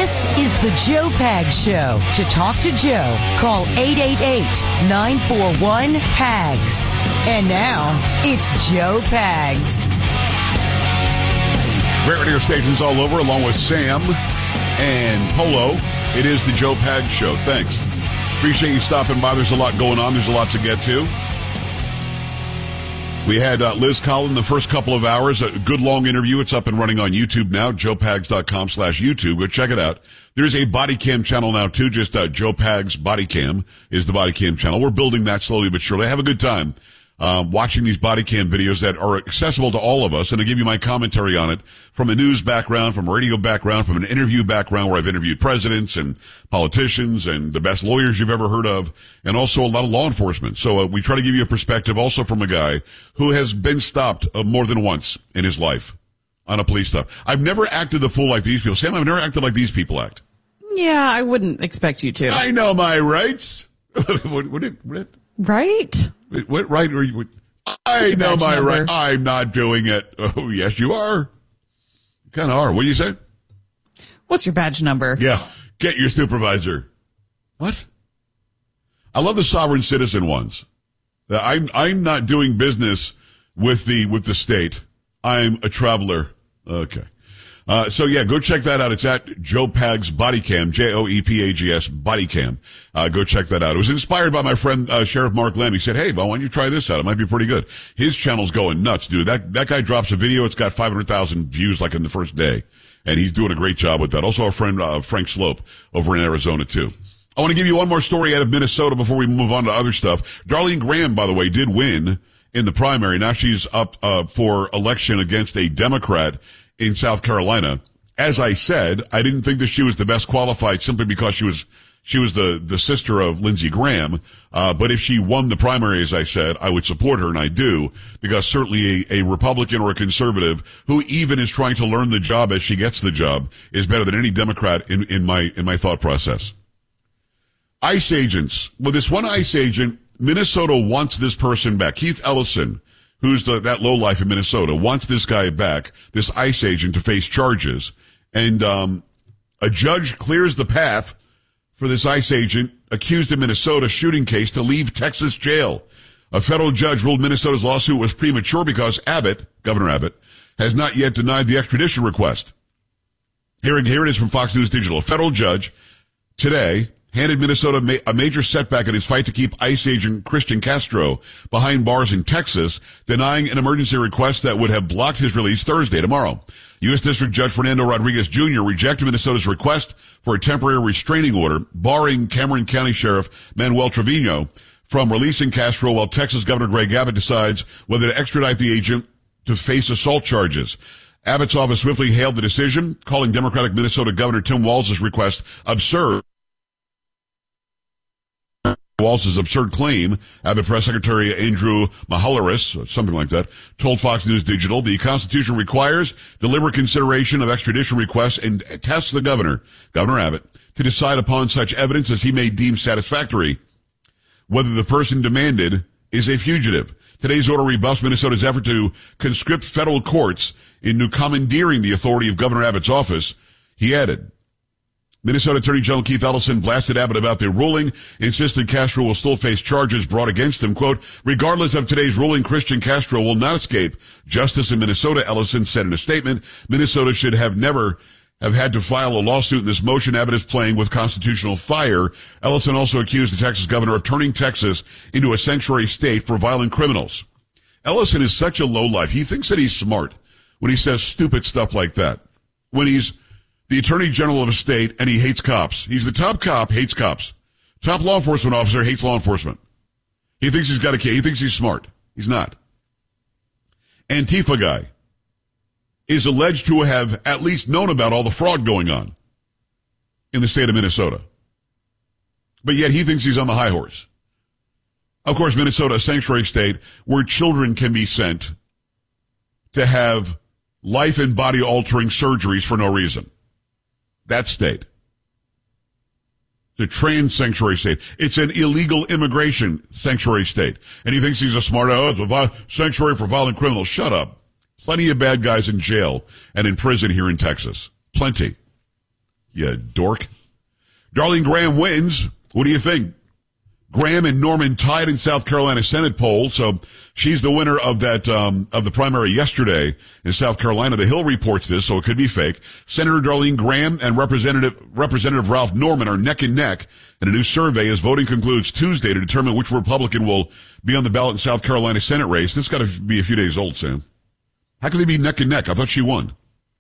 This is the Joe Pags Show. To talk to Joe, call 888-941-PAGS. And now, it's Joe Pags. Great radio stations all over, along with Sam and Polo. It is the Joe Pags Show. Thanks. Appreciate you stopping by. There's a lot going on. There's a lot to get to. We had Liz Collin the first couple of hours, a good long interview. It's up and running on YouTube now, joepags.com/YouTube. Go check it out. There's a body cam channel now too, just Joe Pags Body Cam is the body cam channel. We're building that slowly but surely. Have a good time watching these body cam videos that are accessible to all of us, and I give you my commentary on it from a news background, from a radio background, from an interview background where I've interviewed presidents and politicians and the best lawyers you've ever heard of, and also a lot of law enforcement. So we try to give you a perspective also from a guy who has been stopped more than once in his life on a police stop. I've never acted the fool like these people. Sam, I've never acted like these people act. Yeah, I wouldn't expect you to. I know my rights. Right? What right are you? I know my right. I'm not doing it. Oh, yes, you are. You kind of are. What do you say? What's your badge number? Yeah. Get your supervisor. What? I love the sovereign citizen ones. I'm not doing business with the state. I'm a traveler. Okay. So yeah, go check that out. It's at Joe Pags Body Cam, JOEPAGS Body Cam. Go check that out. It was inspired by my friend, Sheriff Mark Lamb. He said, hey, why don't you try this out? It might be pretty good. His channel's going nuts, dude. That guy drops a video. It's got 500,000 views like in the first day. And he's doing a great job with that. Also our friend, Frank Slope over in Arizona too. I want to give you one more story out of Minnesota before we move on to other stuff. Darlene Graham, by the way, did win in the primary. Now she's up, for election against a Democrat in South Carolina. As I said, I didn't think that she was the best qualified simply because she was the sister of Lindsey Graham. But if she won the primary, as I said, I would support her, and I do, because certainly a Republican or a conservative who even is trying to learn the job as she gets the job is better than any Democrat in my thought process. ICE agents. Well, this one ICE agent, Minnesota wants this person back. Keith Ellison, who's that lowlife in Minnesota, wants this guy back, this ICE agent, to face charges. And a judge clears the path for this ICE agent accused in Minnesota shooting case to leave Texas jail. A federal judge ruled Minnesota's lawsuit was premature because Governor Abbott, has not yet denied the extradition request. Here it is from Fox News Digital. A federal judge today handed Minnesota a major setback in his fight to keep ICE agent Christian Castro behind bars in Texas, denying an emergency request that would have blocked his release Thursday, tomorrow. U.S. District Judge Fernando Rodriguez Jr. rejected Minnesota's request for a temporary restraining order, barring Cameron County Sheriff Manuel Trevino from releasing Castro while Texas Governor Greg Abbott decides whether to extradite the agent to face assault charges. Abbott's office swiftly hailed the decision, calling Democratic Minnesota Governor Tim Walz's request absurd. Walz's absurd claim, Abbott Press Secretary Andrew Mahalaris, something like that, told Fox News Digital, the Constitution requires deliberate consideration of extradition requests and tasks the Governor Abbott, to decide upon such evidence as he may deem satisfactory, whether the person demanded is a fugitive. Today's order rebuffs Minnesota's effort to conscript federal courts into commandeering the authority of Governor Abbott's office. He added, Minnesota Attorney General Keith Ellison blasted Abbott about the ruling, insisted Castro will still face charges brought against him. Quote, regardless of today's ruling, Christian Castro will not escape justice in Minnesota, Ellison said in a statement. Minnesota should never have had to file a lawsuit in this motion. Abbott is playing with constitutional fire. Ellison also accused the Texas governor of turning Texas into a sanctuary state for violent criminals. Ellison is such a lowlife. He thinks that he's smart when he says stupid stuff like that. When he's the attorney general of a state and he hates cops. He's the top cop, hates cops. Top law enforcement officer, hates law enforcement. He thinks he's got a kid. He thinks he's smart. He's not. Antifa guy is alleged to have at least known about all the fraud going on in the state of Minnesota. But yet he thinks he's on the high horse. Of course, Minnesota, a sanctuary state where children can be sent to have life and body altering surgeries for no reason. That state. The trans sanctuary state. It's an illegal immigration sanctuary state. And he thinks he's a smart, it's a sanctuary for violent criminals. Shut up. Plenty of bad guys in jail and in prison here in Texas. Plenty. You dork. Darlene Graham wins. What do you think? Graham and Norman tied in South Carolina Senate poll, so she's the winner of that of the primary yesterday in South Carolina. The Hill reports this, so it could be fake. Senator Darlene Graham and Representative Ralph Norman are neck and neck in a new survey as voting concludes Tuesday to determine which Republican will be on the ballot in South Carolina Senate race. This got to be a few days old, Sam. How can they be neck and neck? I thought she won.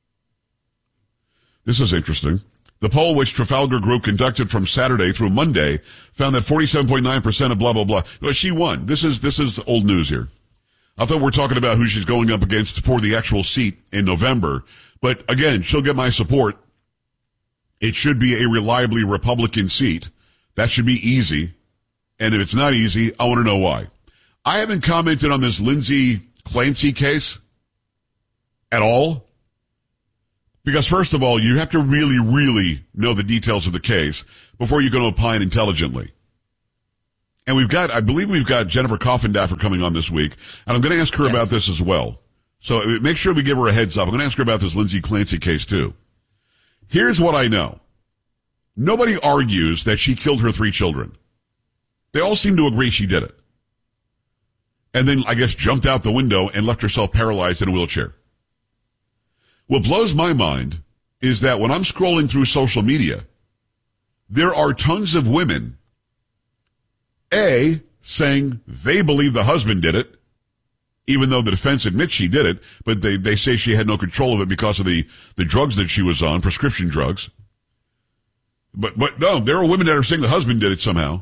This is interesting. The poll, which Trafalgar Group conducted from Saturday through Monday, found that 47.9% of blah, blah, blah. Well, she won. This is old news here. I thought we were talking about who she's going up against for the actual seat in November. But again, she'll get my support. It should be a reliably Republican seat. That should be easy. And if it's not easy, I want to know why. I haven't commented on this Lindsay Clancy case at all. Because first of all, you have to really, really know the details of the case before you can opine intelligently. And I believe we've got Jennifer Coffindaffer coming on this week, and I'm going to ask her about this as well. So make sure we give her a heads up. I'm going to ask her about this Lindsay Clancy case too. Here's what I know. Nobody argues that she killed her 3 children. They all seem to agree she did it. And then, I guess, jumped out the window and left herself paralyzed in a wheelchair. What blows my mind is that when I'm scrolling through social media, there are tons of women, A, saying they believe the husband did it, even though the defense admits she did it, but they say she had no control of it because of the drugs that she was on, prescription drugs. But no, there are women that are saying the husband did it somehow.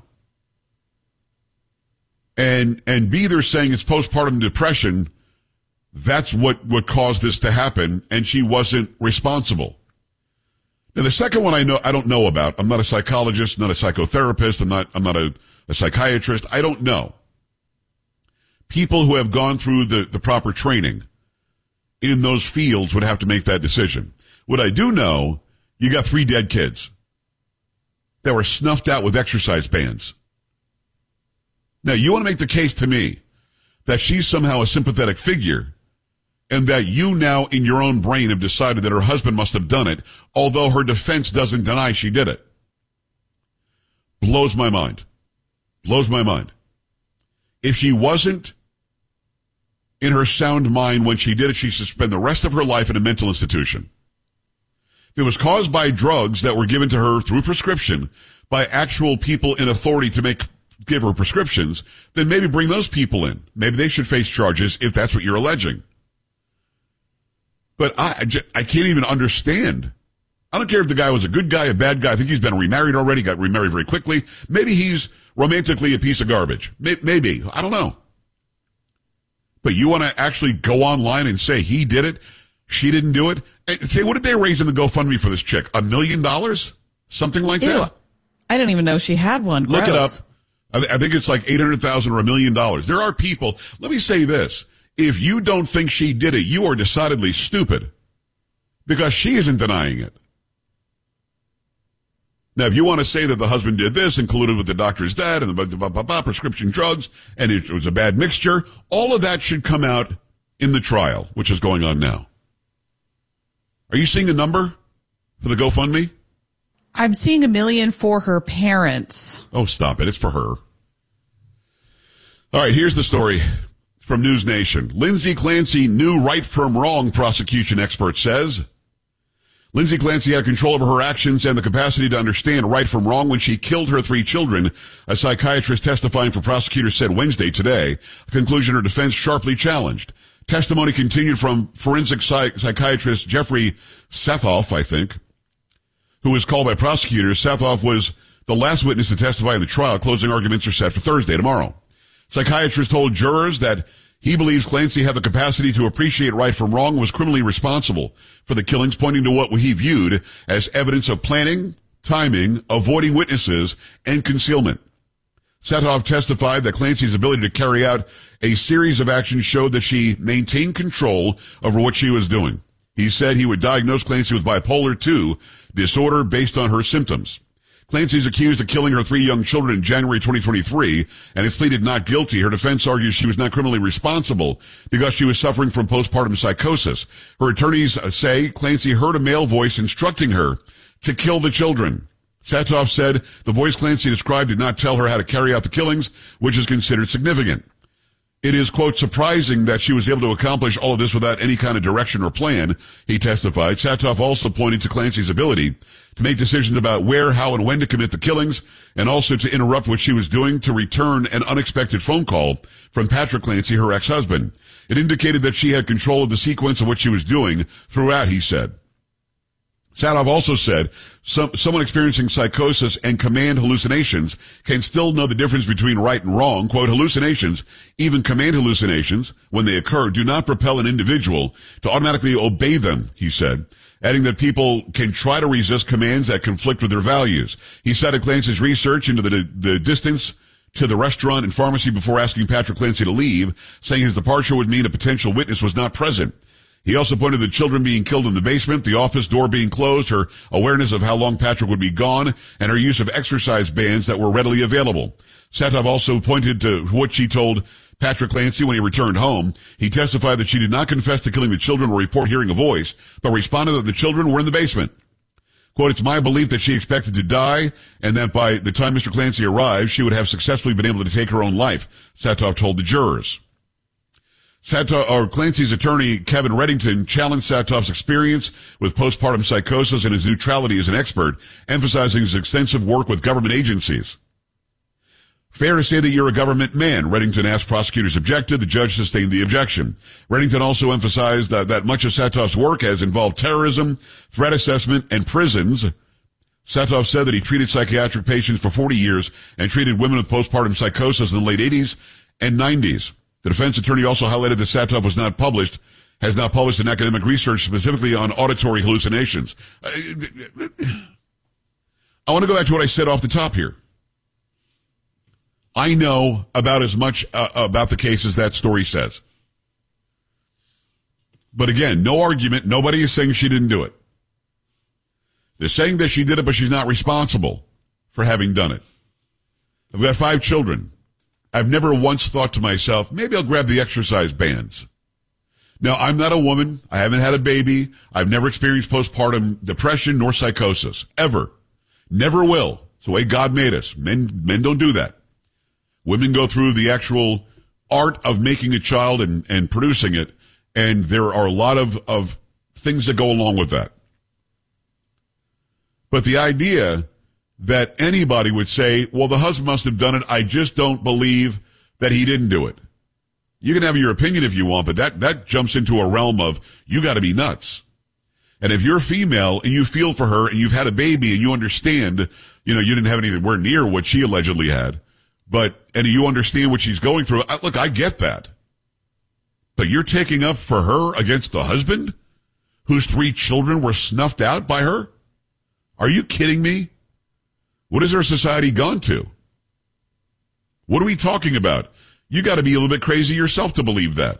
And B, they're saying it's postpartum depression. That's what caused this to happen, and she wasn't responsible. Now, the second one I don't know about. I'm not a psychologist, not a psychotherapist. I'm not a psychiatrist. I don't know. People who have gone through the proper training in those fields would have to make that decision. What I do know, you got 3 dead kids that were snuffed out with exercise bands. Now, you want to make the case to me that she's somehow a sympathetic figure, and that you now in your own brain have decided that her husband must have done it, although her defense doesn't deny she did it. Blows my mind. Blows my mind. If she wasn't in her sound mind when she did it, she should spend the rest of her life in a mental institution. If it was caused by drugs that were given to her through prescription by actual people in authority to give her prescriptions, then maybe bring those people in. Maybe they should face charges if that's what you're alleging. But I can't even understand. I don't care if the guy was a good guy, a bad guy. I think he's been remarried already, got remarried very quickly. Maybe he's romantically a piece of garbage. Maybe. I don't know. But you want to actually go online and say he did it, she didn't do it? And say, what did they raise in the GoFundMe for this chick? $1 million? Something like that? I didn't even know she had one. Look it up. I think it's like $800,000 or $1 million. There are people. Let me say this. If you don't think she did it, you are decidedly stupid because she isn't denying it. Now, if you want to say that the husband did this, included with the doctor's that, and the prescription drugs, and it was a bad mixture, all of that should come out in the trial, which is going on now. Are you seeing a number for the GoFundMe? I'm seeing $1 million for her parents. Oh, stop it. It's for her. All right, here's the story from News Nation. Lindsay Clancy knew right from wrong, prosecution expert says. Lindsay Clancy had control over her actions and the capacity to understand right from wrong when she killed her 3 children, a psychiatrist testifying for prosecutors said Wednesday today, a conclusion her defense sharply challenged. Testimony continued from forensic psychiatrist Jeffrey Sathoff, I think, who was called by prosecutors. Sathoff was the last witness to testify in the trial. Closing arguments are set for Thursday, tomorrow. Psychiatrist told jurors that he believes Clancy had the capacity to appreciate right from wrong and was criminally responsible for the killings, pointing to what he viewed as evidence of planning, timing, avoiding witnesses, and concealment. Sathoff testified that Clancy's ability to carry out a series of actions showed that she maintained control over what she was doing. He said he would diagnose Clancy with bipolar II disorder based on her symptoms. Clancy is accused of killing her 3 young children in January 2023 and has pleaded not guilty. Her defense argues she was not criminally responsible because she was suffering from postpartum psychosis. Her attorneys say Clancy heard a male voice instructing her to kill the children. Satoff said the voice Clancy described did not tell her how to carry out the killings, which is considered significant. It is, quote, surprising that she was able to accomplish all of this without any kind of direction or plan, he testified. Satoff also pointed to Clancy's ability to make decisions about where, how, and when to commit the killings, and also to interrupt what she was doing to return an unexpected phone call from Patrick Clancy, her ex-husband. It indicated that she had control of the sequence of what she was doing throughout, he said. Satoff also said someone experiencing psychosis and command hallucinations can still know the difference between right and wrong. Quote, hallucinations, even command hallucinations, when they occur, do not propel an individual to automatically obey them, he said, adding that people can try to resist commands that conflict with their values. He cited Clancy's research into the distance to the restaurant and pharmacy before asking Patrick Clancy to leave, saying his departure would mean a potential witness was not present. He also pointed to the children being killed in the basement, the office door being closed, her awareness of how long Patrick would be gone, and her use of exercise bands that were readily available. Satoff also pointed to what she told Patrick Clancy when he returned home. He testified that she did not confess to killing the children or report hearing a voice, but responded that the children were in the basement. Quote, it's my belief that she expected to die, and that by the time Mr. Clancy arrived, she would have successfully been able to take her own life, Satoff told the jurors. Clancy's attorney, Kevin Reddington, challenged Satoff's experience with postpartum psychosis and his neutrality as an expert, emphasizing his extensive work with government agencies. Fair to say that you're a government man, Reddington asked. Prosecutors objected. The judge sustained the objection. Reddington also emphasized that much of Satoff's work has involved terrorism, threat assessment, and prisons. Satoff said that he treated psychiatric patients for 40 years and treated women with postpartum psychosis in the late 80s and 90s. The defense attorney also highlighted that Satoff has not published an academic research specifically on auditory hallucinations. I want to go back to what I said off the top here. I know about as much about the case as that story says. But again, no argument. Nobody is saying she didn't do it. They're saying that she did it, but she's not responsible for having done it. I've got 5 children. I've never once thought to myself, maybe I'll grab the exercise bands. Now, I'm not a woman. I haven't had a baby. I've never experienced postpartum depression nor psychosis. Ever. Never will. It's the way God made us. Men don't do that. Women go through the actual art of making a child and producing it, and there are a lot of things that go along with that. But the idea that anybody would say, well, the husband must have done it. I just don't believe that he didn't do it. You can have your opinion if you want, but that jumps into a realm of you got to be nuts. And if you're female and you feel for her and you've had a baby and you understand, you didn't have anywhere near what she allegedly had, and you understand what she's going through. Look, I get that. But you're taking up for her against the husband whose 3 children were snuffed out by her? Are you kidding me? What has our society gone to? What are we talking about? You got to be a little bit crazy yourself to believe that.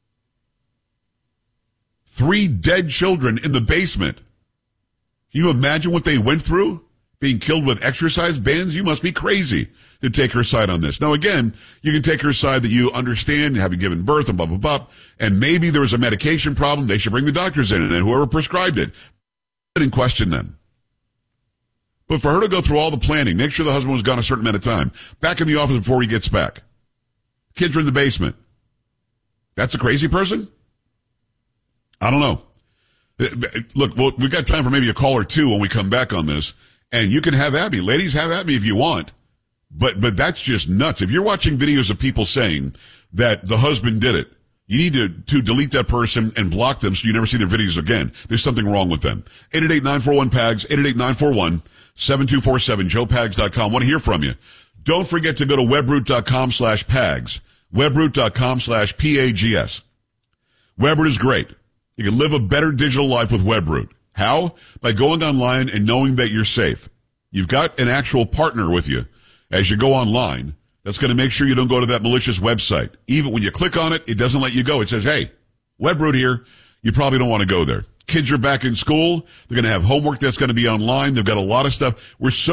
3 dead children in the basement. Can you imagine what they went through? Being killed with exercise bands? You must be crazy to take her side on this. Now, again, you can take her side that you understand, having given birth and blah, blah, blah, and maybe there was a medication problem. They should bring the doctors in and whoever prescribed it. I didn't question them. But for her to go through all the planning, make sure the husband was gone a certain amount of time, back in the office before he gets back. Kids are in the basement. That's a crazy person? I don't know. Look, we've got time for maybe a call or 2 when we come back on this. And you can have at me. Ladies, have at me if you want. But that's just nuts. If you're watching videos of people saying that the husband did it, you need to delete that person and block them so you never see their videos again. There's something wrong with them. 888-941-PAGS, 888-941-7247, joepags.com. Want to hear from you. Don't forget to go to webroot.com/PAGS, webroot.com/PAGS. Webroot is great. You can live a better digital life with Webroot. How? By going online and knowing that you're safe. You've got an actual partner with you as you go online that's going to make sure you don't go to that malicious website. Even when you click on it, it doesn't let you go. It says, hey, Webroot here. You probably don't want to go there. Kids are back in school. They're going to have homework that's going to be online. They've got a lot of stuff. We're so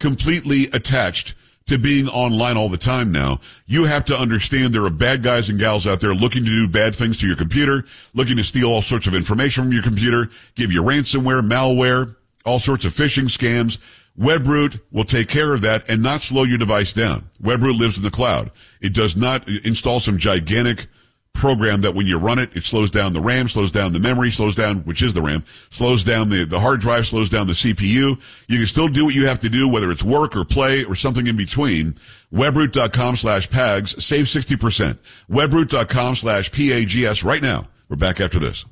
completely attached to being online all the time now. You have to understand there are bad guys and gals out there looking to do bad things to your computer, looking to steal all sorts of information from your computer, give you ransomware, malware, all sorts of phishing scams. Webroot will take care of that and not slow your device down. Webroot lives in the cloud. It does not install some gigantic program that when you run it, it slows down the RAM, slows down the memory, slows down, which is the RAM, slows down the hard drive, slows down the CPU. You can still do what you have to do, whether it's work or play or something in between. Webroot.com/PAGS. Save 60%. Webroot.com/PAGS right now. We're back after this.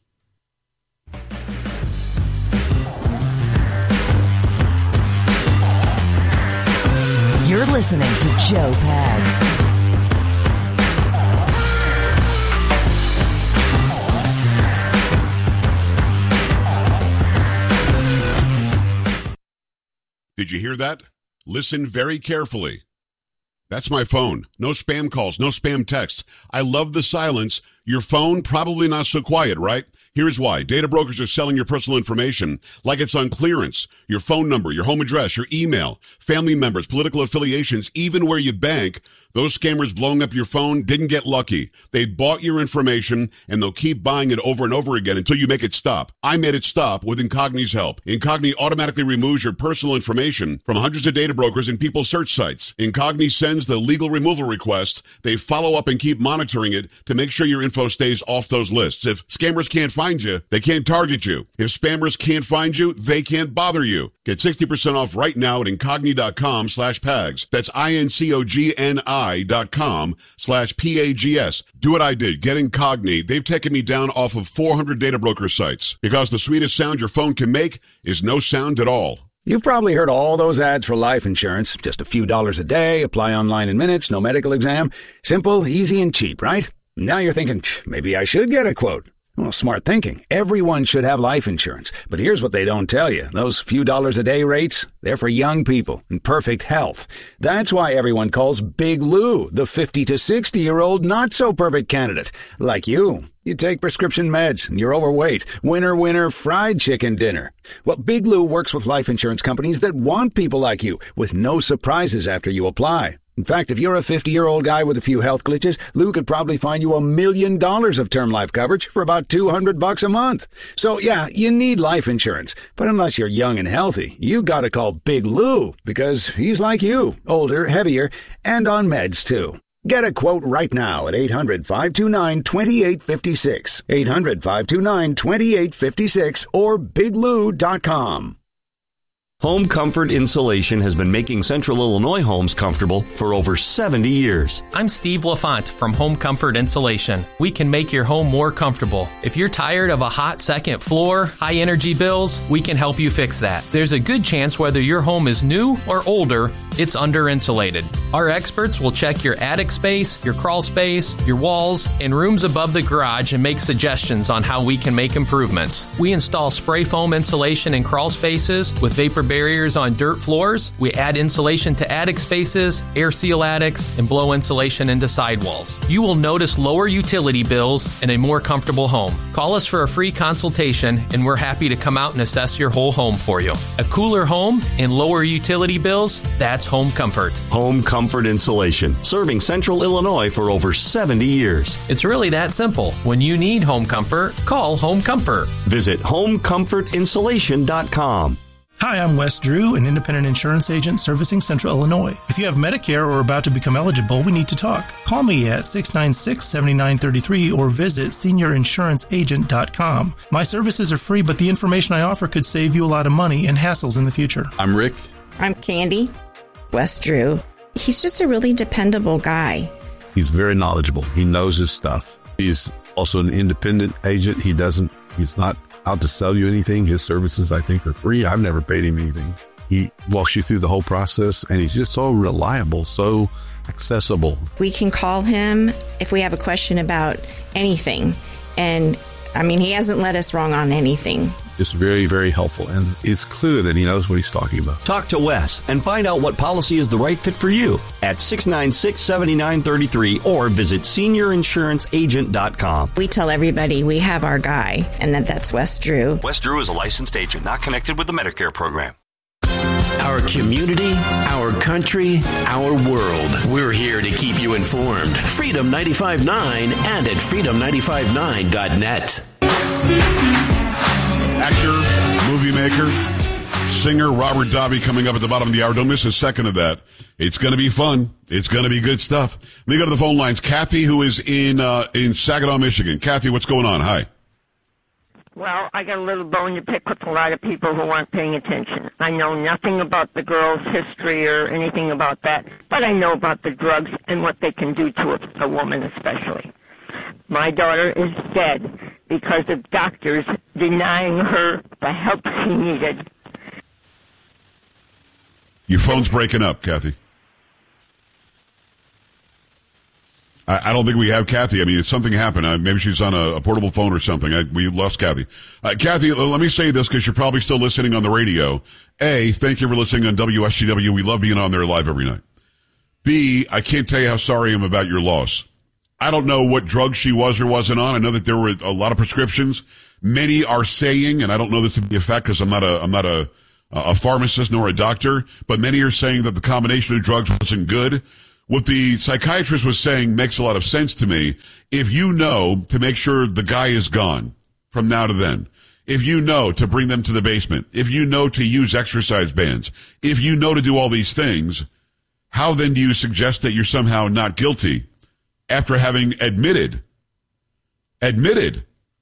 You're listening to Joe Pags. Did you hear that? Listen very carefully. That's my phone. No spam calls, no spam texts. I love the silence. Your phone, probably not so quiet, right? Here's why. Data brokers are selling your personal information like it's on clearance. Your phone number, your home address, your email, family members, political affiliations, even where you bank. Those scammers blowing up your phone didn't get lucky. They bought your information, and they'll keep buying it over and over again until you make it stop. I made it stop with Incogni's help. Incogni automatically removes your personal information from hundreds of data brokers and people's search sites. Incogni sends the legal removal request. They follow up and keep monitoring it to make sure your info stays off those lists. If scammers can't find you, they can't target you. If spammers can't find you, they can't bother you. Get 60% off right now at Incogni.com/PAGS. That's INCOGNI.com/PAGS. Do what I did. Get Incogni. They've taken me down off of 400 data broker sites because the sweetest sound your phone can make is no sound at all. You've probably heard all those ads for life insurance. Just a few dollars a day, apply online in minutes, no medical exam. Simple, easy, and cheap, right? Now you're thinking, maybe I should get a quote. Well, smart thinking. Everyone should have life insurance. But here's what they don't tell you. Those few dollars a day rates, they're for young people in perfect health. That's why everyone calls Big Lou the 50 to 60-year-old not-so-perfect candidate. Like you. You take prescription meds and you're overweight. Winner, winner, fried chicken dinner. Well, Big Lou works with life insurance companies that want people like you with no surprises after you apply. In fact, if you're a 50-year-old guy with a few health glitches, Lou could probably find you $1 million of term life coverage for about $200 a month. So yeah, you need life insurance. But unless you're young and healthy, you gotta call Big Lou because he's like you, older, heavier, and on meds too. Get a quote right now at 800-529-2856. 800-529-2856 or biglou.com. Home Comfort Insulation has been making Central Illinois homes comfortable for over 70 years. I'm Steve LaFont from Home Comfort Insulation. We can make your home more comfortable. If you're tired of a hot second floor, high energy bills, we can help you fix that. There's a good chance whether your home is new or older, it's under insulated. Our experts will check your attic space, your crawl space, your walls, and rooms above the garage and make suggestions on how we can make improvements. We install spray foam insulation in crawl spaces with vapor barriers on dirt floors. We add insulation to attic spaces, air seal attics, and blow insulation into sidewalls. You will notice lower utility bills and a more comfortable home. Call us for a free consultation, and we're happy to come out and assess your whole home for you. A cooler home and lower utility bills, that's Home Comfort. Home Comfort Insulation, serving Central Illinois for over 70 years. It's really that simple. When you need home comfort, call Home Comfort. Visit homecomfortinsulation.com. Hi, I'm Wes Drew, an independent insurance agent servicing Central Illinois. If you have Medicare or are about to become eligible, we need to talk. Call me at 696-7933 or visit seniorinsuranceagent.com. My services are free, but the information I offer could save you a lot of money and hassles in the future. I'm Rick. I'm Candy. Wes Drew. He's just a really dependable guy. He's very knowledgeable. He knows his stuff. He's also an independent agent. He's not out to sell you anything. His services, I think, are free. I've never paid him anything. He walks you through the whole process, and he's just so reliable, so accessible. We can call him if we have a question about anything. And, he hasn't led us wrong on anything. It's very, very helpful, and it's clear that he knows what he's talking about. Talk to Wes and find out what policy is the right fit for you at 696-7933 or visit seniorinsuranceagent.com. We tell everybody we have our guy, and that's Wes Drew. Wes Drew is a licensed agent not connected with the Medicare program. our community, our country, our world. We're here to keep you informed. Freedom 95.9 and at freedom959.net. Actor, movie maker, singer Robert Davi coming up at the bottom of the hour. Don't miss a second of that. It's going to be fun. It's going to be good stuff. Let me go to the phone lines. Kathy, who is in Saginaw, Michigan. Kathy, what's going on? Hi. Well, I got a little bone to pick with a lot of people who aren't paying attention. I know nothing about the girl's history or anything about that, but I know about the drugs and what they can do to a woman especially. My daughter is dead because of doctors denying her the help she needed. Your phone's breaking up, Kathy. I don't think we have Kathy. I mean, if something happened, maybe she's on a portable phone or something. We lost Kathy. Kathy, let me say this because you're probably still listening on the radio. A, thank you for listening on WSGW. We love being on there live every night. B, I can't tell you how sorry I am about your loss. I don't know what drugs she was or wasn't on. I know that there were a lot of prescriptions. Many are saying, and I don't know this to be a fact because I'm not a pharmacist nor a doctor, but many are saying that the combination of drugs wasn't good. What the psychiatrist was saying makes a lot of sense to me. If you know to make sure the guy is gone from now to then, if you know to bring them to the basement, if you know to use exercise bands, if you know to do all these things, how then do you suggest that you're somehow not guilty after having admitted that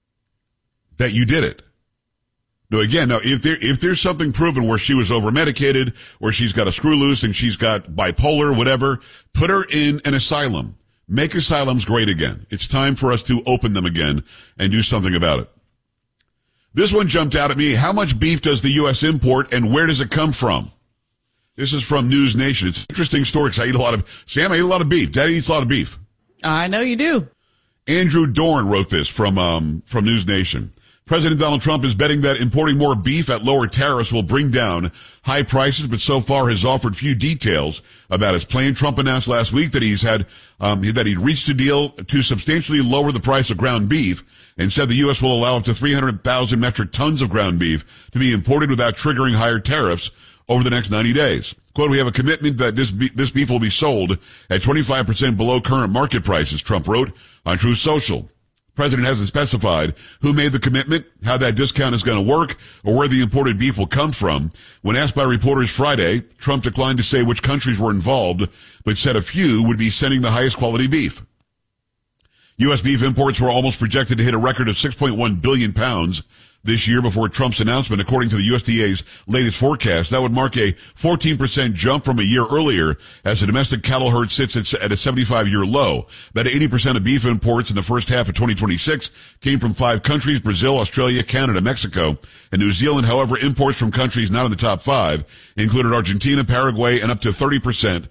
you did it? No, again, now, if there's something proven where she was over-medicated, where she's got a screw loose and she's got bipolar, whatever, put her in an asylum. Make asylums great again. It's time for us to open them again and do something about it. This one jumped out at me. How much beef does the U.S. import and where does it come from? This is from News Nation. It's an interesting story because I eat a lot of beef. Daddy eats a lot of beef. I know you do. Andrew Dorn wrote this from News Nation. President Donald Trump is betting that importing more beef at lower tariffs will bring down high prices, but so far has offered few details about his plan. Trump announced last week that that he'd reached a deal to substantially lower the price of ground beef and said the U.S. will allow up to 300,000 metric tons of ground beef to be imported without triggering higher tariffs over the next 90 days. Quote, we have a commitment that this beef will be sold at 25% below current market prices, Trump wrote on Truth Social. President hasn't specified who made the commitment, how that discount is going to work, or where the imported beef will come from. When asked by reporters Friday, Trump declined to say which countries were involved, but said a few would be sending the highest quality beef. U.S. beef imports were almost projected to hit a record of 6.1 billion pounds this year before Trump's announcement, according to the USDA's latest forecast. That would mark a 14% jump from a year earlier as the domestic cattle herd sits at a 75-year low. About 80% of beef imports in the first half of 2026 came from 5 countries, Brazil, Australia, Canada, Mexico, and New Zealand. However, imports from countries not in the top 5 included Argentina, Paraguay, and up 30%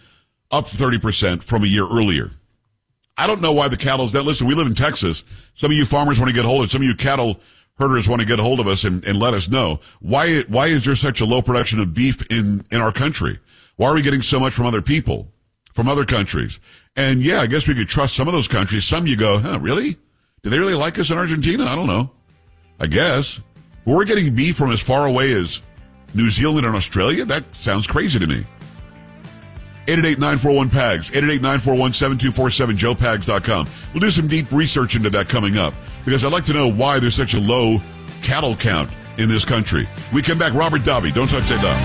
from a year earlier. I don't know why the cattle's that. Listen, we live in Texas. Some of you farmers want to get hold of it. Some of you cattle herders want to get a hold of us and let us know. Why is there such a low production of beef in our country? Why are we getting so much from other people, from other countries? And yeah, I guess we could trust some of those countries. Some you go, really? Do they really like us in Argentina? I don't know. I guess. But we're getting beef from as far away as New Zealand and Australia? That sounds crazy to me. 888-941-PAGS, 888-941-7247, joepags.com. We'll do some deep research into that coming up because I'd like to know why there's such a low cattle count in this country. We come back, Robert Davi. Don't touch that dial.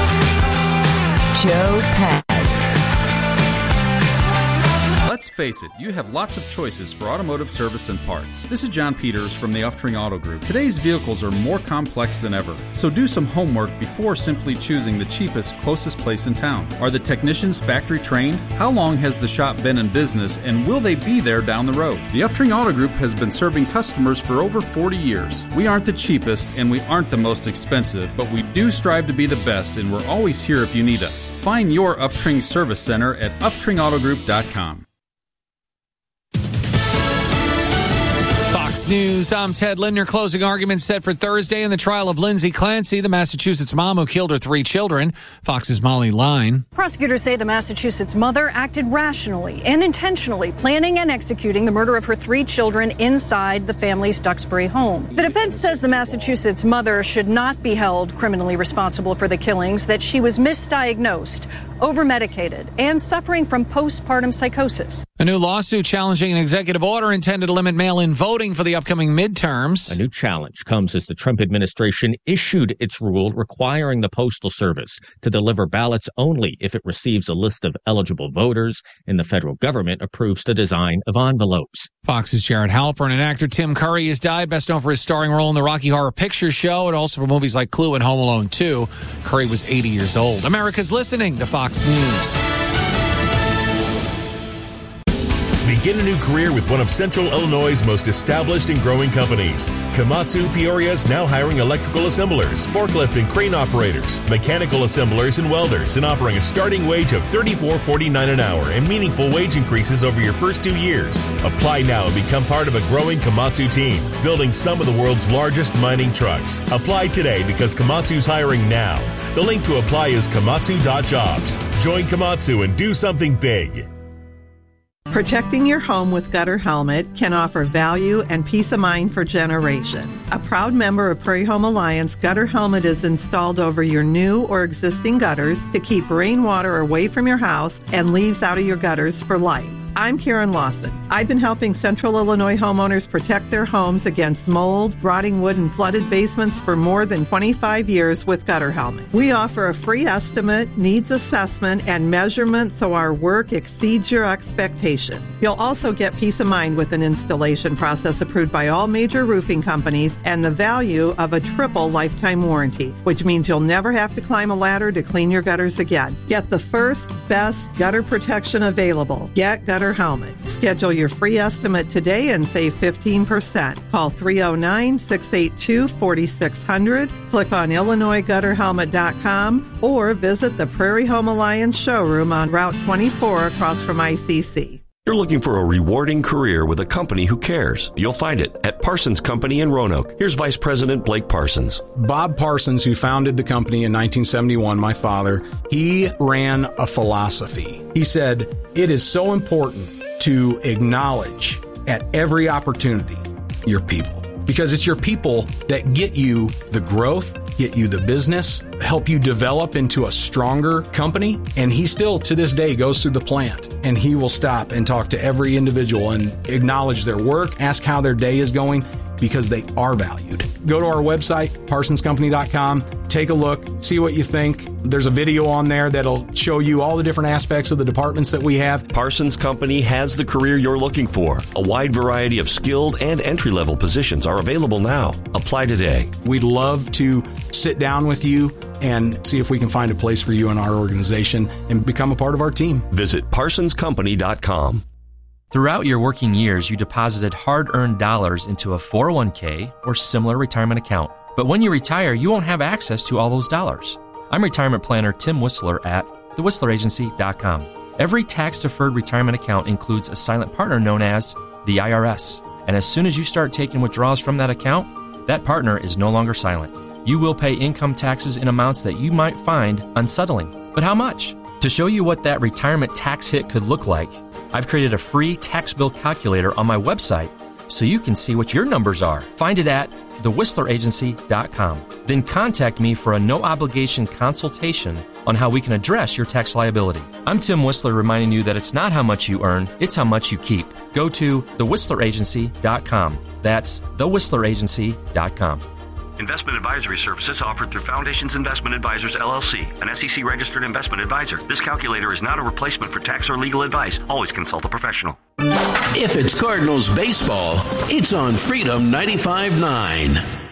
Joe Pags. Let's face it, you have lots of choices for automotive service and parts. This is John Peters from the Uftring Auto Group. Today's vehicles are more complex than ever, so do some homework before simply choosing the cheapest, closest place in town. Are the technicians factory trained? How long has the shop been in business, and will they be there down the road? The Uftring Auto Group has been serving customers for over 40 years. We aren't the cheapest, and we aren't the most expensive, but we do strive to be the best, and we're always here if you need us. Find your Uftring Service Center at Fox News, I'm Ted Lindner. Closing arguments set for Thursday in the trial of Lindsay Clancy, the Massachusetts mom who killed her 3 children. Fox's Molly Line. Prosecutors say the Massachusetts mother acted rationally and intentionally, planning and executing the murder of her 3 children inside the family's Duxbury home. The defense says the Massachusetts mother should not be held criminally responsible for the killings, that she was misdiagnosed, over-medicated, and suffering from postpartum psychosis. A new lawsuit challenging an executive order intended to limit mail-in voting for the upcoming midterms. A new challenge comes as the Trump administration issued its rule requiring the Postal Service to deliver ballots only if it receives a list of eligible voters and the federal government approves the design of envelopes. Fox's Jared Halpern and actor Tim Curry has died, best known for his starring role in the Rocky Horror Picture Show and also for movies like Clue and Home Alone 2. Curry was 80 years old. America's listening to Fox News. Begin a new career with one of Central Illinois' most established and growing companies. Komatsu Peoria is now hiring electrical assemblers, forklift and crane operators, mechanical assemblers, and welders, and offering a starting wage of $34.49 an hour and meaningful wage increases over your first 2 years. Apply now and become part of a growing Komatsu team, building some of the world's largest mining trucks. Apply today because Komatsu's hiring now. The link to apply is komatsu.jobs. Join Komatsu and do something big. Protecting your home with Gutter Helmet can offer value and peace of mind for generations. A proud member of Prairie Home Alliance, Gutter Helmet is installed over your new or existing gutters to keep rainwater away from your house and leaves out of your gutters for life. I'm Karen Lawson. I've been helping Central Illinois homeowners protect their homes against mold, rotting wood, and flooded basements for more than 25 years with Gutter Helmet. We offer a free estimate, needs assessment, and measurement so our work exceeds your expectations. You'll also get peace of mind with an installation process approved by all major roofing companies and the value of a triple lifetime warranty, which means you'll never have to climb a ladder to clean your gutters again. Get the first, best gutter protection available. Get Gutter Helmet. Schedule your free estimate today and save 15%. Call 309-682-4600. Click on IllinoisGutterHelmet.com or visit the Prairie Home Alliance showroom on Route 24 across from ICC. You're looking for a rewarding career with a company who cares. You'll find it at Parsons Company in Roanoke. Here's Vice President Blake Parsons. Bob Parsons, who founded the company in 1971, my father, he ran a philosophy. He said, it is so important to acknowledge at every opportunity your people, because it's your people that get you the growth, get you the business, help you develop into a stronger company. And he still, to this day, goes through the plant and he will stop and talk to every individual and acknowledge their work, ask how their day is going, because they are valued. Go to our website, parsonscompany.com, take a look, see what you think. There's a video on there that'll show you all the different aspects of the departments that we have. Parsons Company has the career you're looking for. A wide variety of skilled and entry-level positions are available now. Apply today. We'd love to sit down with you and see if we can find a place for you in our organization and become a part of our team. Visit parsonscompany.com. Throughout your working years, you deposited hard-earned dollars into a 401k or similar retirement account. But when you retire, you won't have access to all those dollars. I'm retirement planner Tim Whistler at thewhistleragency.com. Every tax-deferred retirement account includes a silent partner known as the IRS. And as soon as you start taking withdrawals from that account, that partner is no longer silent. You will pay income taxes in amounts that you might find unsettling. But how much? To show you what that retirement tax hit could look like, I've created a free tax bill calculator on my website so you can see what your numbers are. Find it at thewhistleragency.com. Then contact me for a no-obligation consultation on how we can address your tax liability. I'm Tim Whistler reminding you that it's not how much you earn, it's how much you keep. Go to thewhistleragency.com. That's thewhistleragency.com. Investment advisory services offered through Foundations Investment Advisors, LLC, an SEC-registered investment advisor. This calculator is not a replacement for tax or legal advice. Always consult a professional. If it's Cardinals baseball, it's on Freedom 95.9.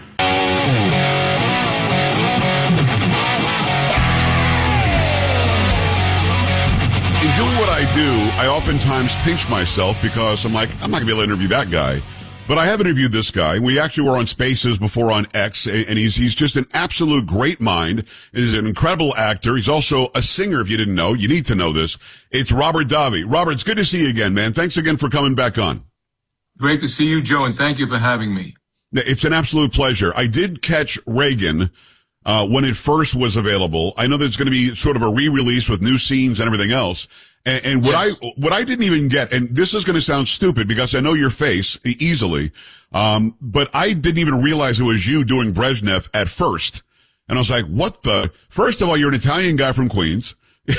In doing what I do, I oftentimes pinch myself because I'm like, I'm not going to be able to interview that guy. But I have interviewed this guy. We actually were on Spaces before on X, and he's just an absolute great mind. He's an incredible actor. He's also a singer, if you didn't know. You need to know this. It's Robert Davi. Robert, it's good to see you again, man. Thanks again for coming back on. Great to see you, Joe, and thank you for having me. It's an absolute pleasure. I did catch Reagan when it first was available. I know there's going to be sort of a re-release with new scenes and everything else. And what I didn't even get, and this is going to sound stupid because I know your face easily, but I didn't even realize it was you doing Brezhnev at first. And I was like, what the? First of all, you're an Italian guy from Queens,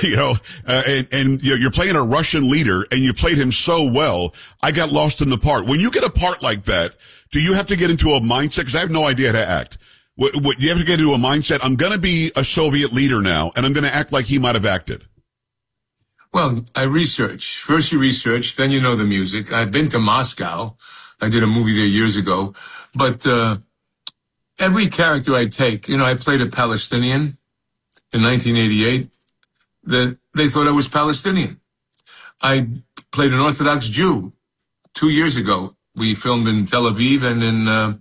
and you're playing a Russian leader, and you played him so well. I got lost in the part. When you get a part like that, do you have to get into a mindset? Because I have no idea how to act. What you have to get into a mindset? I'm going to be a Soviet leader now, and I'm going to act like he might have acted. Well, I research. First you research, then you know the music. I've been to Moscow. I did a movie there years ago. But every character I take, I played a Palestinian in 1988. They thought I was Palestinian. I played an Orthodox Jew 2 years ago. We filmed in Tel Aviv and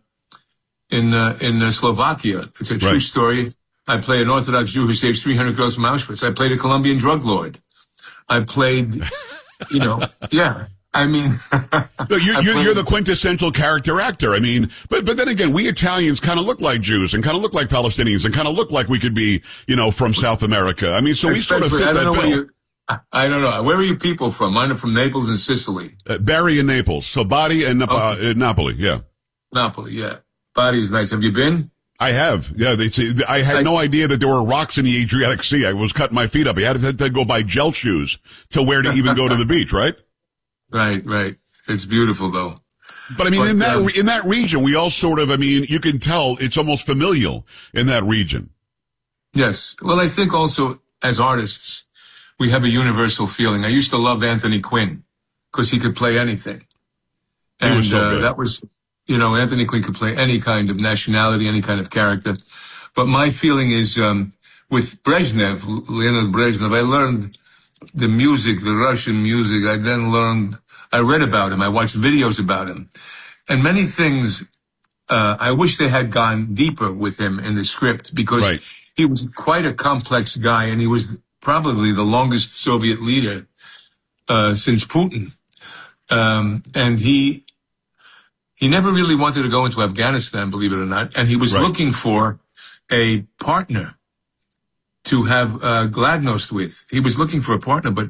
in Slovakia. It's a true story. I played an Orthodox Jew who saves 300 girls from Auschwitz. I played a Colombian drug lord. I played, yeah. I mean, no, you're the quintessential character actor. I mean, but then again, we Italians kind of look like Jews and kind of look like Palestinians and kind of look like we could be, from South America. I mean, so we sort of fit that bill. I don't know. Where are you people from? Mine are from Naples and Sicily. Bari and Naples. So Bari and Napoli. Yeah. Napoli. Yeah. Bari is nice. Have you been? I have. Yeah, I had no idea that there were rocks in the Adriatic Sea. I was cutting my feet up. I had to go buy gel shoes to wear to even go to the beach, right? Right. It's beautiful though. But I mean, in that region, we all sort of, you can tell it's almost familial in that region. Yes. Well, I think also as artists, we have a universal feeling. I used to love Anthony Quinn because he could play anything. And he was so good. That was, Anthony Quinn could play any kind of nationality, any kind of character. But my feeling is, with Brezhnev, Leonid Brezhnev, I learned the music, the Russian music. I read about him. I watched videos about him. And many things, I wish they had gone deeper with him in the script because he was quite a complex guy and he was probably the longest Soviet leader, since Putin. And he never really wanted to go into Afghanistan, believe it or not. And he was looking for a partner to have Gladnost with. He was looking for a partner, but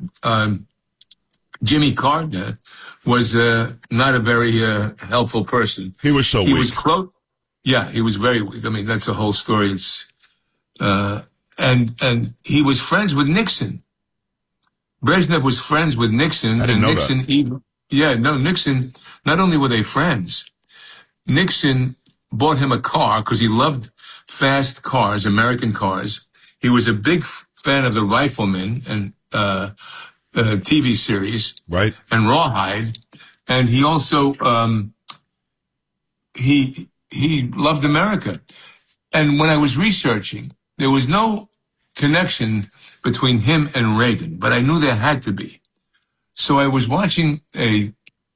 Jimmy Carter was not a very helpful person. He was so weak. He was close. Yeah, he was very weak. I mean, that's the whole story. It's and he was friends with Nixon. Brezhnev was friends with Nixon, and Nixon Nixon. Not only were they friends, Nixon bought him a car because he loved fast cars, American cars. He was a big fan of the Rifleman and TV series, and Rawhide, and he also he loved America. And when I was researching, there was no connection between him and Reagan, but I knew there had to be. So I was watching a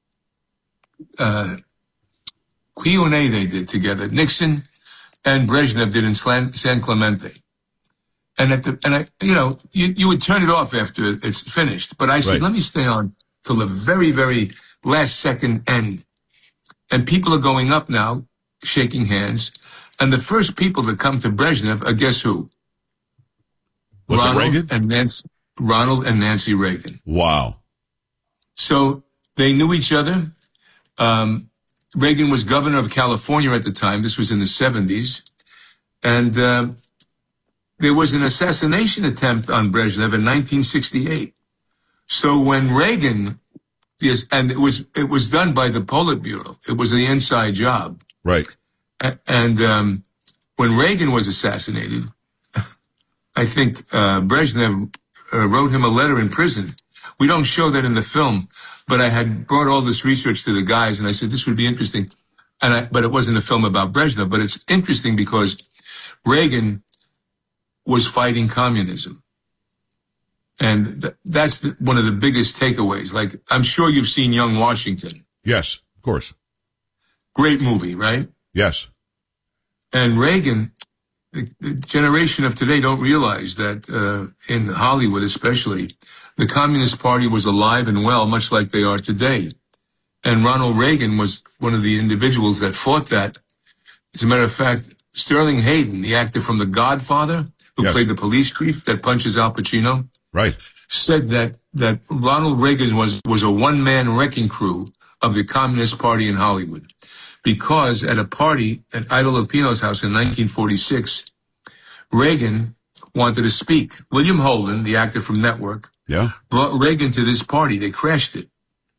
Q&A they did together. Nixon and Brezhnev did in San Clemente. And you would turn it off after it's finished. But I said, let me stay on till the very, very last second end. And people are going up now, shaking hands. And the first people to come to Brezhnev are guess who? Ronald and Nancy Reagan. Wow. So they knew each other. Reagan was governor of California at the time. This was in the 70s. And there was an assassination attempt on Brezhnev in 1968. So when Reagan, and it was done by the Politburo. It was the inside job. Right. And when Reagan was assassinated, I think Brezhnev wrote him a letter in prison. We don't show that in the film, but I had brought all this research to the guys, and I said, this would be interesting. But it wasn't a film about Brezhnev, but it's interesting because Reagan was fighting communism. And that's one of the biggest takeaways. Like, I'm sure you've seen Young Washington. Yes, of course. Great movie, right? Yes. And Reagan, the generation of today don't realize that in Hollywood especially, the Communist Party was alive and well, much like they are today. And Ronald Reagan was one of the individuals that fought that. As a matter of fact, Sterling Hayden, the actor from The Godfather, who played the police chief that punches Al Pacino, said that Ronald Reagan was a one-man wrecking crew of the Communist Party in Hollywood. Because at a party at Ida Lupino's house in 1946, Reagan wanted to speak. William Holden, the actor from Network, brought Reagan to this party. They crashed it.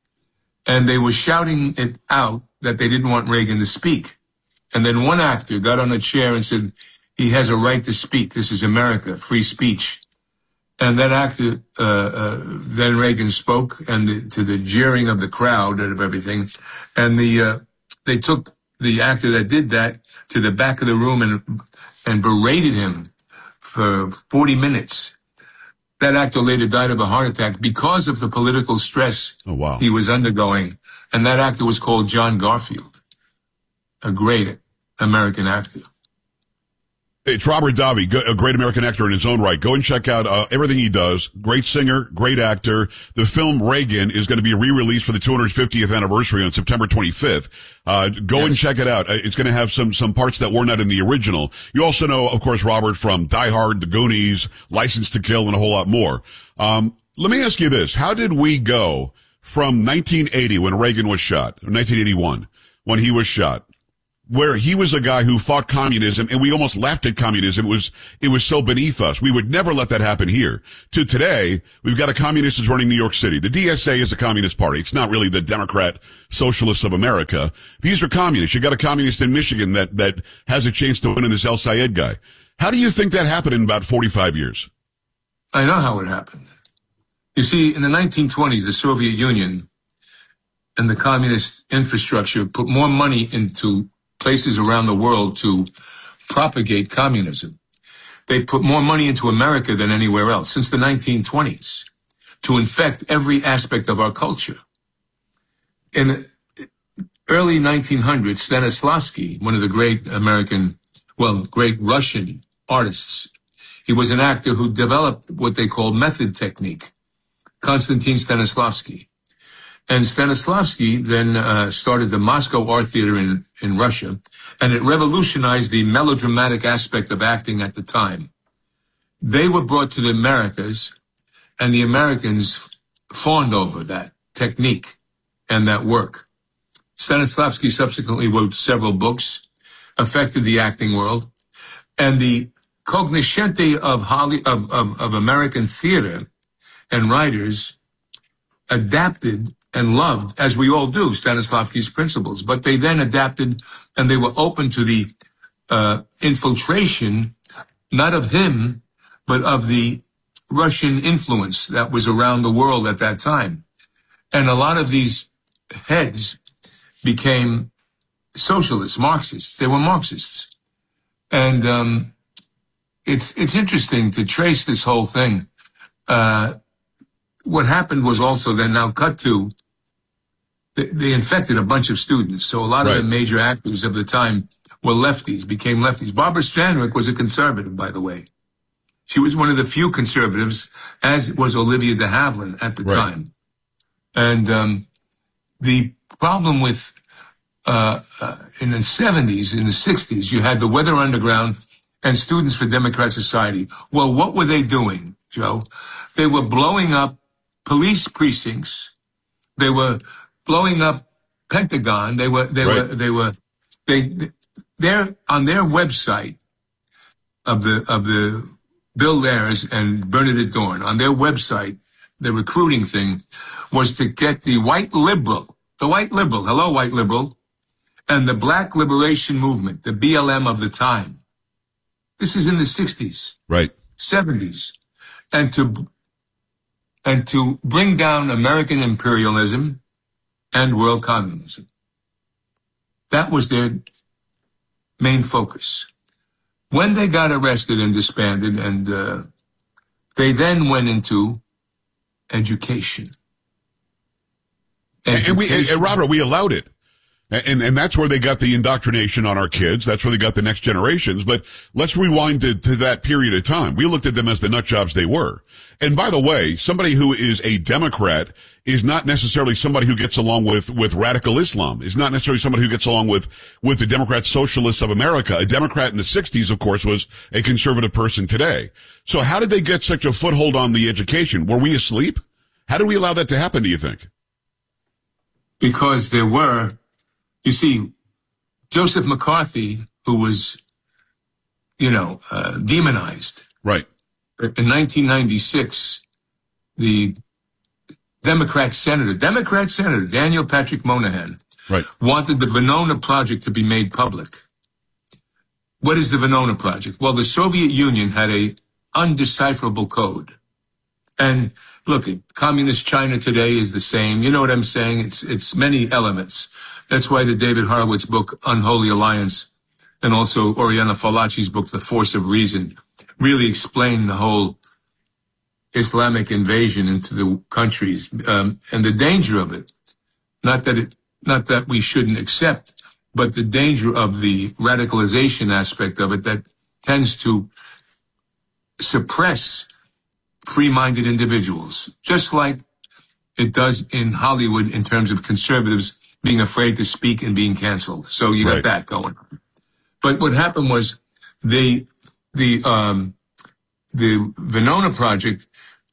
And they were shouting it out that they didn't want Reagan to speak. And then one actor got on a chair and said, he has a right to speak. This is America, free speech. And that actor, then Reagan spoke, and to the jeering of the crowd and of everything. And they took the actor that did that to the back of the room and berated him for 40 minutes. That actor later died of a heart attack because of the political stress he was undergoing. And that actor was called John Garfield, a great American actor. It's Robert Davi, a great American actor in his own right. Go and check out everything he does. Great singer, great actor. The film Reagan is going to be re-released for the 250th anniversary on September 25th. Go and check it out. It's going to have some parts that were not in the original. You also know, of course, Robert from Die Hard, The Goonies, License to Kill, and a whole lot more. Let me ask you this. How did we go from 1980 when Reagan was shot, 1981 when he was shot, where he was a guy who fought communism and we almost laughed at communism. It was so beneath us. We would never let that happen here. To today, we've got a communist who's running New York City. The DSA is a communist party. It's not really the Democrat Socialists of America. These are communists. You got a communist in Michigan that has a chance to win in this El Sayed guy. How do you think that happened in about 45 years? I know how it happened. You see, in the 1920s, the Soviet Union and the communist infrastructure put more money into places around the world to propagate communism. They put more money into America than anywhere else since the 1920s to infect every aspect of our culture. In the early 1900s, Stanislavski, one of the great great Russian artists, he was an actor who developed what they called method technique, Konstantin Stanislavski. And Stanislavski then started the Moscow Art Theater in Russia, and it revolutionized the melodramatic aspect of acting at the time. They were brought to the Americas, and the Americans fawned over that technique and that work. Stanislavski subsequently wrote several books, affected the acting world, and the cognoscenti of American theater and writers adapted and loved, as we all do, Stanislavski's principles. But they then adapted, and they were open to the infiltration, not of him, but of the Russian influence that was around the world at that time. And a lot of these heads became socialists, Marxists. They were Marxists. And it's interesting to trace this whole thing. What happened was also then now cut to, they infected a bunch of students. So a lot of the major actors of the time were lefties, became lefties. Barbara Stanwyck was a conservative, by the way. She was one of the few conservatives, as was Olivia de Havilland at the time. And the problem with, in the 70s, in the 60s, you had the Weather Underground and Students for Democrat Society. Well, what were they doing, Joe? They were blowing up police precincts. They were blowing up Pentagon. They're on their website of the Bill Ayers and Bernadette Dorn, on their website, the recruiting thing was to get the white liberal, hello white liberal, and the black liberation movement, the BLM of the time. This is in the 60s. 70s. And to bring down American imperialism and world communism. That was their main focus. When they got arrested and disbanded, and they then went into education. And Robert, we allowed it. And that's where they got the indoctrination on our kids. That's where they got the next generations. But let's rewind to that period of time. We looked at them as the nut jobs they were. And by the way, somebody who is a Democrat is not necessarily somebody who gets along with radical Islam, is not necessarily somebody who gets along with the Democrat Socialists of America. A Democrat in the 60s, of course, was a conservative person today. So how did they get such a foothold on the education? Were we asleep? How did we allow that to happen, do you think? Because there were, you see, Joseph McCarthy, who was, demonized. Right. In 1996, the Democrat Senator Daniel Patrick Moynihan, wanted the Venona Project to be made public. What is the Venona Project? Well, the Soviet Union had a undecipherable code. And look, communist China today is the same. You know what I'm saying? It's many elements. That's why the David Horowitz book, Unholy Alliance, and also Oriana Fallaci's book, The Force of Reason, really explain the whole Islamic invasion into the countries, and the danger of it. Not that we shouldn't accept, but the danger of the radicalization aspect of it that tends to suppress free-minded individuals, just like it does in Hollywood in terms of conservatives being afraid to speak and being canceled. So you got that going. But what happened was the Venona Project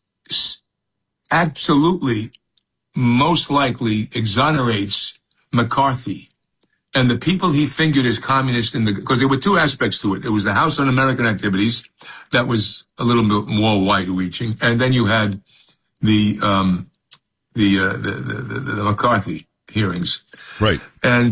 absolutely, most likely exonerates McCarthy and the people he fingered as communists because there were two aspects to it. It was the House Un-American Activities that was a little bit more wide-reaching, and then you had the McCarthy hearings. Right. And